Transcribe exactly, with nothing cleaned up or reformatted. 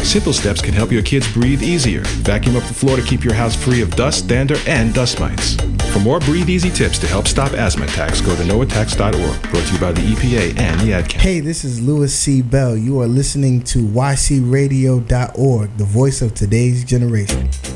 Simple steps can help your kids breathe easier. Vacuum up the floor to keep your house free of dust, dander, and dust mites. For more Breathe Easy tips to help stop asthma attacks, go to no attacks dot org. Brought to you by the E P A and the Ad Council. Hey, this is Louis C. Bell. You are listening to Y C radio dot org, the voice of today's generation.